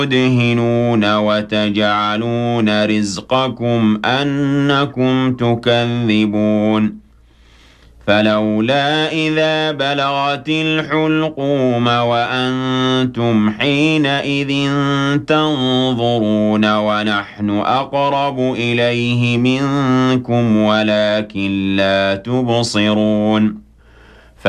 تدهنون وتجعلون رزقكم أنكم تكذبون فلولا إذا بلغت الحلقوم وأنتم حينئذ تنظرون ونحن أقرب إليه منكم ولكن لا تبصرون